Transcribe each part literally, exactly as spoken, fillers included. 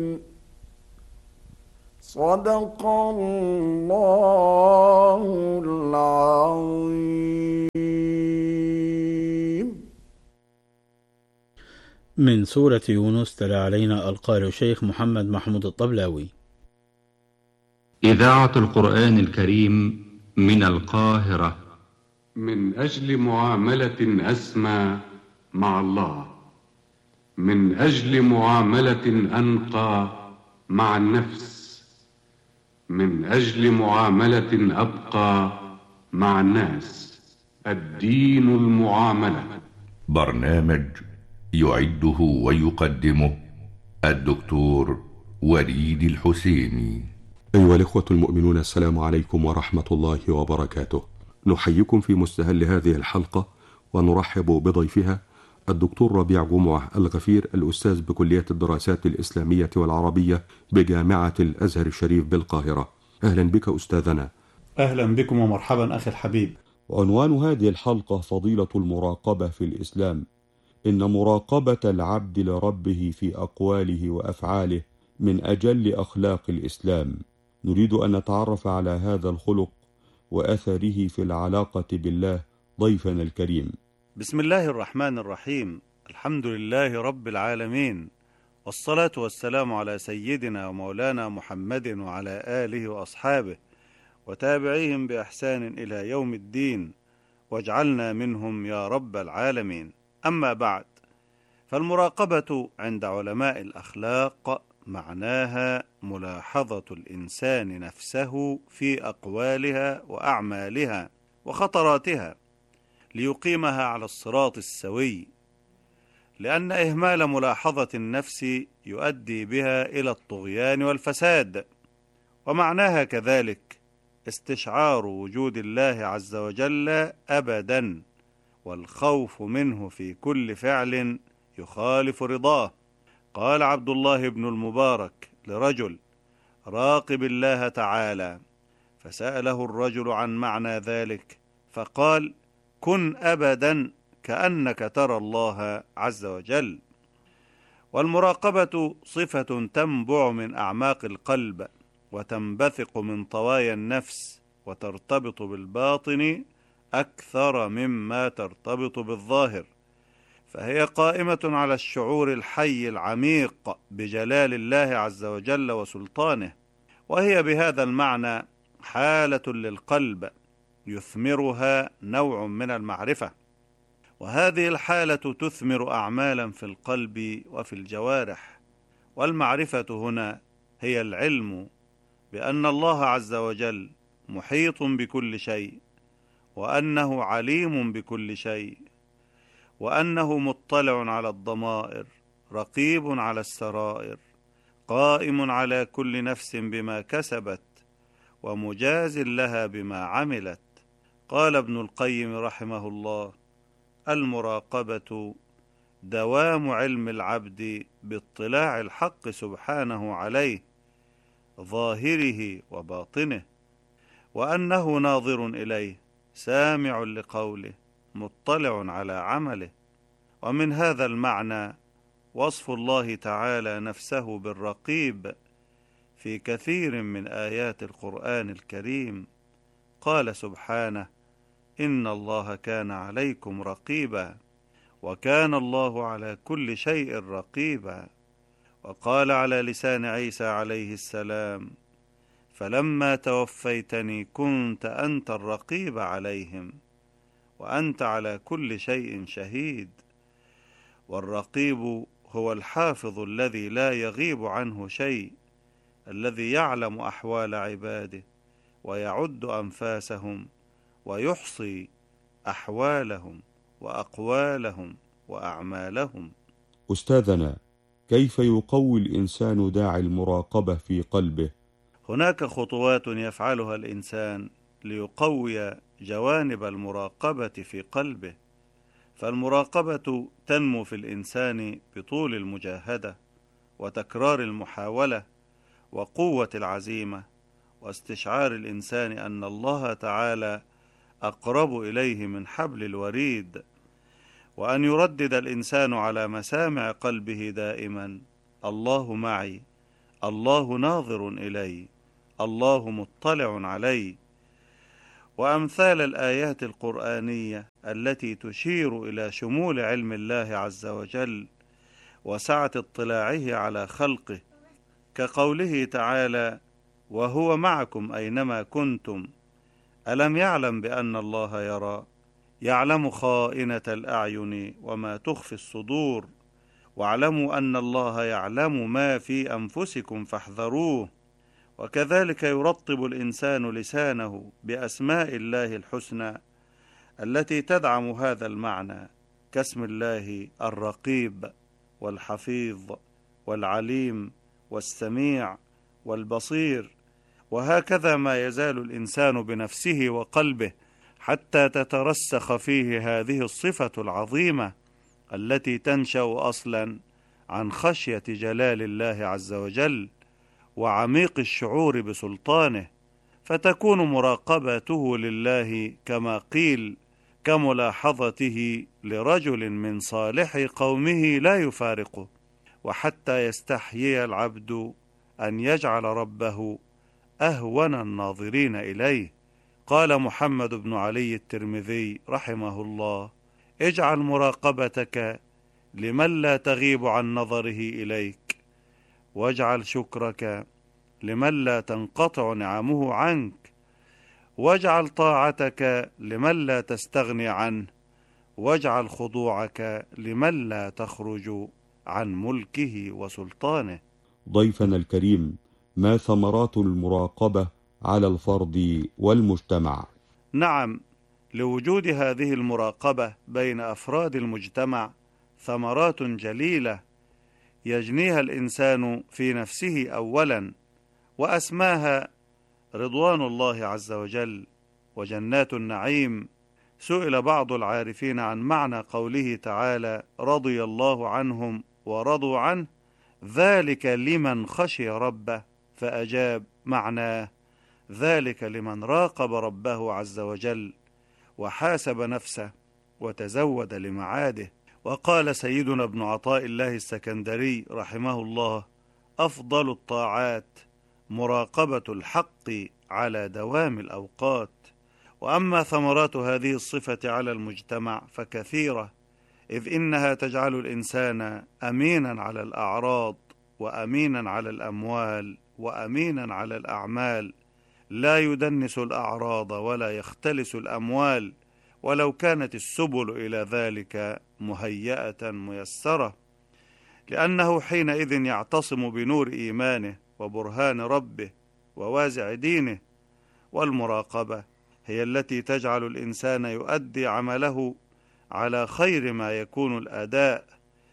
صدق الله العظيم. من سورة يونس تلا علينا القارئ الشيخ محمد محمود الطبلاوي. إذاعة القرآن الكريم من القاهرة. من أجل معاملة أسمى مع الله، من أجل معاملة أنقى مع النفس، من أجل معاملة أبقى مع الناس. الدين المعاملة. برنامج يعده ويقدمه الدكتور وليد الحسيني. أيها الإخوة المؤمنون، السلام عليكم ورحمة الله وبركاته. نحييكم في مستهل هذه الحلقة ونرحب بضيفها الدكتور ربيع جمعة الغفير، الأستاذ بكلية الدراسات الإسلامية والعربية بجامعة الأزهر الشريف بالقاهرة. أهلا بك أستاذنا. أهلا بكم ومرحبا أخي الحبيب. عنوان هذه الحلقة فضيلة المراقبة في الإسلام. إن مراقبة العبد لربه في أقواله وأفعاله من أجل أخلاق الإسلام. نريد أن نتعرف على هذا الخلق وأثره في العلاقة بالله ضيفنا الكريم. بسم الله الرحمن الرحيم. الحمد لله رب العالمين، والصلاة والسلام على سيدنا ومولانا محمد وعلى آله وأصحابه وتابعيهم بإحسان إلى يوم الدين، واجعلنا منهم يا رب العالمين. أما بعد، فالمراقبة عند علماء الأخلاق معناها ملاحظة الإنسان نفسه في أقوالها وأعمالها وخطراتها ليقيمها على الصراط السوي، لأن إهمال ملاحظة النفس يؤدي بها إلى الطغيان والفساد. ومعناها كذلك استشعار وجود الله عز وجل أبدا، والخوف منه في كل فعل يخالف رضاه. قال عبد الله بن المبارك لرجل: راقب الله تعالى. فسأله الرجل عن معنى ذلك فقال: كن أبدا كأنك ترى الله عز وجل. والمراقبة صفة تنبع من أعماق القلب وتنبثق من طوايا النفس، وترتبط بالباطن أكثر مما ترتبط بالظاهر، فهي قائمة على الشعور الحي العميق بجلال الله عز وجل وسلطانه، وهي بهذا المعنى حالة للقلب يثمرها نوع من المعرفة، وهذه الحالة تثمر أعمالا في القلب وفي الجوارح. والمعرفة هنا هي العلم بأن الله عز وجل محيط بكل شيء، وأنه عليم بكل شيء، وأنه مطلع على الضمائر، رقيب على السرائر، قائم على كل نفس بما كسبت، ومجاز لها بما عملت. قال ابن القيم رحمه الله: المراقبة دوام علم العبد باطلاع الحق سبحانه عليه، ظاهره وباطنه، وأنه ناظر إليه، سامع لقوله، مطلع على عمله. ومن هذا المعنى وصف الله تعالى نفسه بالرقيب في كثير من آيات القرآن الكريم. قال سبحانه: إن الله كان عليكم رقيبا، وكان الله على كل شيء رقيبا. وقال على لسان عيسى عليه السلام: فلما توفيتني كنت أنت الرقيب عليهم، وأنت على كل شيء شهيد. والرقيب هو الحافظ الذي لا يغيب عنه شيء، الذي يعلم أحوال عباده ويعد أنفاسهم ويحصي أحوالهم وأقوالهم وأعمالهم. أستاذنا، كيف يقوي الإنسان داعي المراقبة في قلبه؟ هناك خطوات يفعلها الإنسان ليقوي جوانب المراقبة في قلبه. فالمراقبة تنمو في الإنسان بطول المجاهدة وتكرار المحاولة وقوة العزيمة، واستشعار الإنسان أن الله تعالى أقرب إليه من حبل الوريد، وأن يردد الإنسان على مسامع قلبه دائما: الله معي الله ناظر إلي، الله مطلع علي. وأمثال الآيات القرآنية التي تشير إلى شمول علم الله عز وجل وسعة اطلاعه على خلقه، كقوله تعالى: وهو معكم أينما كنتم، ألم يعلم بأن الله يرى، يعلم خائنة الأعين وما تخفي الصدور، واعلموا أن الله يعلم ما في أنفسكم فاحذروه. وكذلك يرطب الإنسان لسانه بأسماء الله الحسنى التي تدعم هذا المعنى، كاسم الله الرقيب والحفيظ والعليم والسميع والبصير. وهكذا ما يزال الإنسان بنفسه وقلبه حتى تترسخ فيه هذه الصفة العظيمة التي تنشأ أصلا عن خشية جلال الله عز وجل وعميق الشعور بسلطانه، فتكون مراقبته لله كما قيل كملاحظته لرجل من صالح قومه لا يفارقه، وحتى يستحيي العبد أن يجعل ربه أهون الناظرين إليه. قال محمد بن علي الترمذي رحمه الله: اجعل مراقبتك لمن لا تغيب عن نظره إليك، واجعل شكرك لمن لا تنقطع نعمه عنك، واجعل طاعتك لمن لا تستغني عنه، واجعل خضوعك لمن لا تخرج عن ملكه وسلطانه. ضيفنا الكريم، ما ثمرات المراقبة على الفرد والمجتمع؟ نعم، لوجود هذه المراقبة بين أفراد المجتمع ثمرات جليلة يجنيها الإنسان في نفسه أولا، وأسماها رضوان الله عز وجل وجنات النعيم. سئل بعض العارفين عن معنى قوله تعالى: رضي الله عنهم ورضوا عنه، ذلك لمن خشي ربه، فأجاب: معناه ذلك لمن راقب ربه عز وجل وحاسب نفسه وتزود لمعاده. وقال سيدنا ابن عطاء الله السكندري رحمه الله: أفضل الطاعات مراقبة الحق على دوام الأوقات. وأما ثمرات هذه الصفة على المجتمع فكثيرة، إذ إنها تجعل الإنسان أمينا على الأعراض، وأمينا على الأموال، وأمينا على الأعمال، لا يدنس الأعراض ولا يختلس الأموال، ولو كانت السبل إلى ذلك مهيئة ميسرة، لأنه حينئذ يعتصم بنور إيمانه وبرهان ربه ووازع دينه. والمراقبة هي التي تجعل الإنسان يؤدي عمله على خير ما يكون الأداء،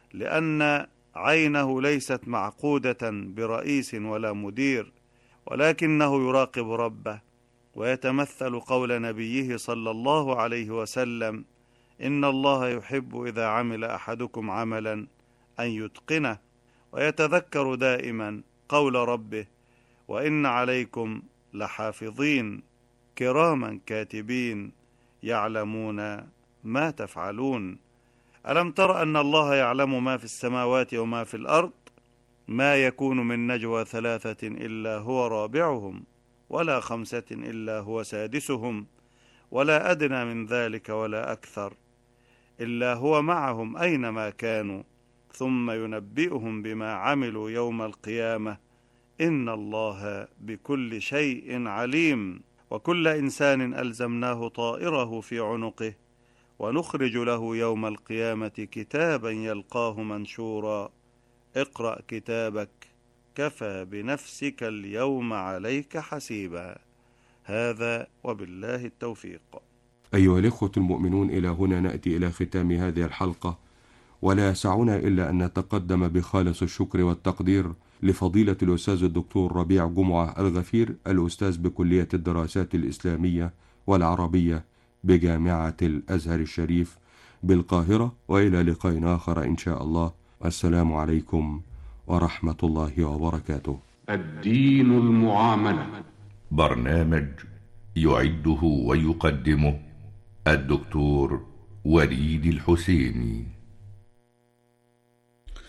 لأن عينه ليست معقودة برئيس ولا مدير، ولكنه يراقب ربه ويتمثل قول نبيه صلى الله عليه وسلم: إن الله يحب إذا عمل أحدكم عملا أن يتقنه، ويتذكر دائما قول ربه: وإن عليكم لحافظين كراما كاتبين يعلمون ما تفعلون. ألم تر أن الله يعلم ما في السماوات وما في الأرض؟ ما يكون من نجوى ثلاثة إلا هو رابعهم، ولا خمسة إلا هو سادسهم، ولا أدنى من ذلك ولا أكثر، إلا هو معهم أينما كانوا، ثم ينبئهم بما عملوا يوم القيامة، إن الله بكل شيء عليم. وكل إنسان ألزمناه طائره في عنقه، ونخرج له يوم القيامة كتابا يلقاه منشورا، اقرأ كتابك كفى بنفسك اليوم عليك حسيبا. هذا وبالله التوفيق. أيها الإخوة المؤمنون، إلى هنا نأتي إلى ختام هذه الحلقة، ولا يسعنا إلا أن نتقدم بخالص الشكر والتقدير لفضيلة الأستاذ الدكتور ربيع جمعة الغفير، الأستاذ بكلية الدراسات الإسلامية والعربية بجامعة الأزهر الشريف بالقاهرة، وإلى لقاء آخر إن شاء الله. السلام عليكم ورحمة الله وبركاته. الدين المعاملة، برنامج يعده ويقدمه الدكتور وليد الحسيني.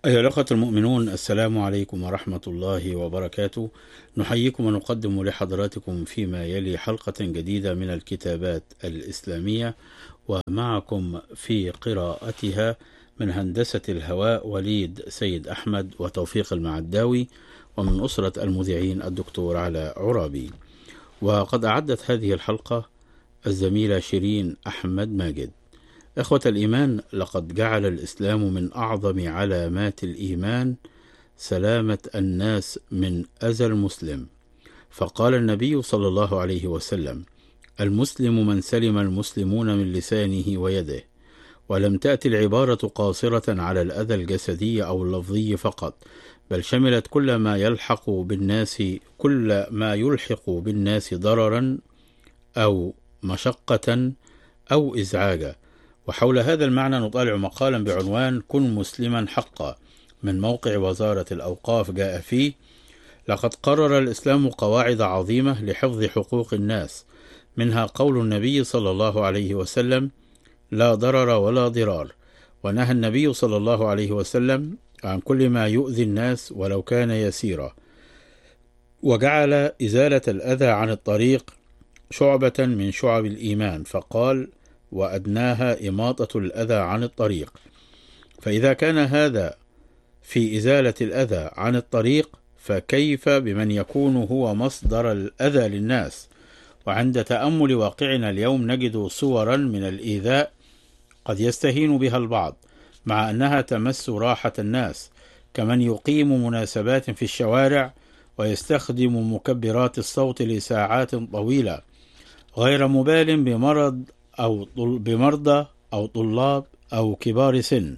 أيها الأخوة المؤمنون، السلام عليكم ورحمة الله وبركاته. نحييكم ونقدم لحضراتكم فيما يلي حلقة جديدة من الكتابات الإسلامية، ومعكم في قراءتها من هندسة الهواء وليد سيد أحمد وتوفيق المعداوي، ومن أسرة المذيعين الدكتور علاء عرابي. وقد أعدت هذه الحلقة الزميلة شيرين أحمد ماجد. إخوة الإيمان، لقد جعل الإسلام من أعظم علامات الإيمان سلامة الناس من أذى المسلم، فقال النبي صلى الله عليه وسلم: المسلم من سلم المسلمون من لسانه ويده. ولم تأتي العبارة قاصرة على الأذى الجسدي أو اللفظي فقط، بل شملت كل ما يلحق بالناس كل ما يلحق بالناس ضررا أو مشقة أو إزعاجا. وحول هذا المعنى نطالع مقالا بعنوان كن مسلما حقا من موقع وزارة الأوقاف، جاء فيه: لقد قرر الإسلام قواعد عظيمة لحفظ حقوق الناس، منها قول النبي صلى الله عليه وسلم: لا ضرر ولا ضرار. ونهى النبي صلى الله عليه وسلم عن كل ما يؤذي الناس ولو كان يسيرا، وجعل إزالة الأذى عن الطريق شعبة من شعب الإيمان، فقال: وأدناها إماطة الأذى عن الطريق. فإذا كان هذا في إزالة الأذى عن الطريق، فكيف بمن يكون هو مصدر الأذى للناس؟ وعند تأمل واقعنا اليوم نجد صورا من الإيذاء قد يستهين بها البعض، مع أنها تمس راحة الناس، كمن يقيم مناسبات في الشوارع ويستخدم مكبرات الصوت لساعات طويلة غير مبال بمرض أو بمرضى أو طلاب أو كبار سن،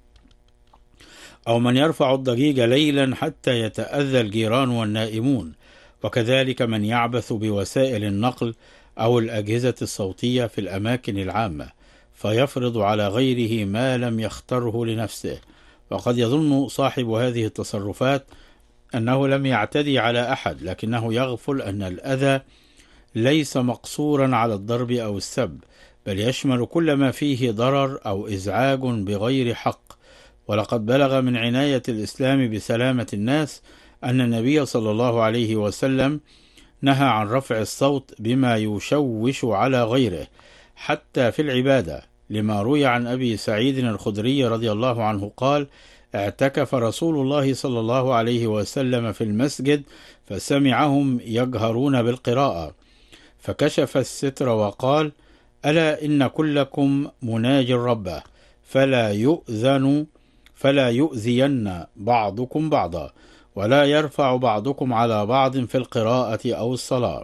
أو من يرفع الضجيج ليلا حتى يتأذى الجيران والنائمون، وكذلك من يعبث بوسائل النقل أو الأجهزة الصوتية في الأماكن العامة فيفرض على غيره ما لم يختره لنفسه. وقد يظن صاحب هذه التصرفات أنه لم يعتدي على أحد، لكنه يغفل أن الأذى ليس مقصورا على الضرب أو السب، بل يشمل كل ما فيه ضرر أو إزعاج بغير حق. ولقد بلغ من عناية الإسلام بسلامة الناس أن النبي صلى الله عليه وسلم نهى عن رفع الصوت بما يشوش على غيره حتى في العبادة، لما روي عن أبي سعيد الخدري رضي الله عنه قال: اعتكف رسول الله صلى الله عليه وسلم في المسجد فسمعهم يجهرون بالقراءة، فكشف الستر وقال: ألا إن كلكم مناج ربه، فلا يؤذن فلا يؤذين بعضكم بعضا، ولا يرفع بعضكم على بعض في القراءة أو الصلاة.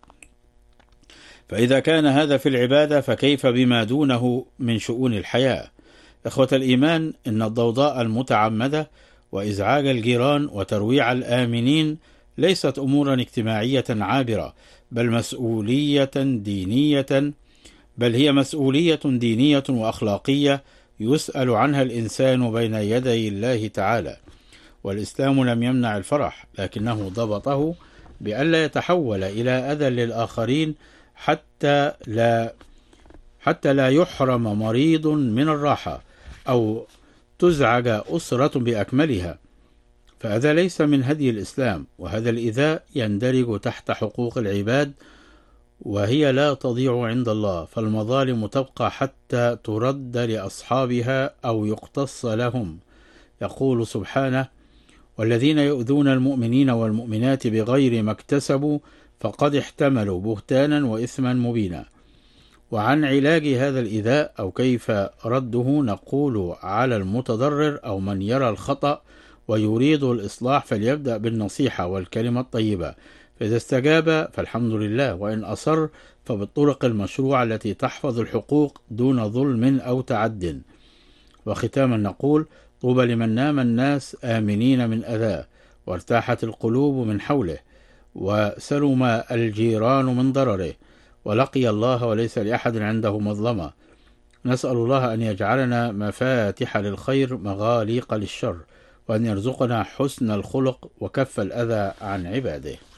فإذا كان هذا في العبادة، فكيف بما دونه من شؤون الحياة؟ إخوة الإيمان، إن الضوضاء المتعمدة وإزعاج الجيران وترويع الآمنين ليست أمورا اجتماعية عابرة، بل مسؤولية دينية بل هي مسؤولية دينية وأخلاقية يسأل عنها الإنسان بين يدي الله تعالى. والإسلام لم يمنع الفرح، لكنه ضبطه بألا يتحول إلى أذى للآخرين حتى لا حتى لا يحرم مريض من الراحة أو تزعج أسرة بأكملها، فهذا ليس من هدي الإسلام، وهذا الإيذاء يندرج تحت حقوق العباد، وهي لا تضيع عند الله، فالمظالم تبقى حتى ترد لأصحابها أو يقتص لهم. يقول سبحانه: والذين يؤذون المؤمنين والمؤمنات بغير ما اكتسبوا فقد احتملوا بهتانا وإثما مبينا. وعن علاج هذا الإيذاء أو كيف رده نقول: على المتضرر أو من يرى الخطأ ويريد الإصلاح فليبدأ بالنصيحة والكلمة الطيبة، فإذا استجاب فالحمد لله، وإن أصر فبالطرق المشروعة التي تحفظ الحقوق دون ظلم أو تعد. وختاما نقول: طوبى لمن نام الناس آمنين من أذاه، وارتاحت القلوب من حوله، وسلم الجيران من ضرره، ولقي الله وليس لأحد عنده مظلمة. نسأل الله أن يجعلنا مفاتح للخير مغاليق للشر، وأن يرزقنا حسن الخلق وكف الأذى عن عباده.